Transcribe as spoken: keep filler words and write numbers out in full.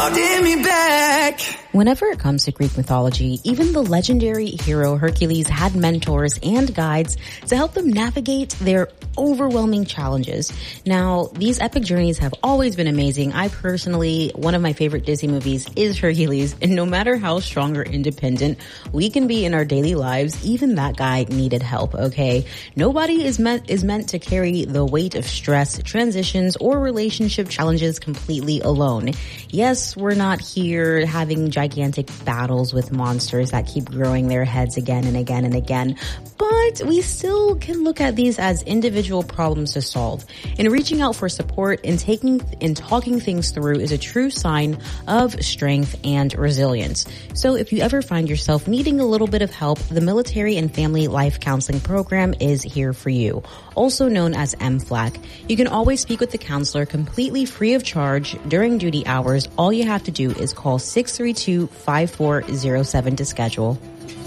holding me back. Whenever it comes to Greek mythology, even the legendary hero Hercules had mentors and guides to help them navigate their overwhelming challenges. Now, these epic journeys have always been amazing. I personally, one of my favorite Disney movies is Hercules, and no matter how strong or independent we can be in our daily lives, even that guy needed help, okay? Nobody is meant, is meant to carry the weight of stress, transitions, or relationship challenges completely alone. Yes, we're not here having gigantic battles with monsters that keep growing their heads again and again and again, but we still can look at these as individual problems to solve. And reaching out for support and taking and talking things through is a true sign of strength and resilience. So if you ever find yourself needing a little bit of help, the Military and Family Life Counseling Program is here for you, also known as M FLAC. You can always speak with the counselor completely free of charge during duty hours. All you have to do is call six three two, five four zero seven to schedule.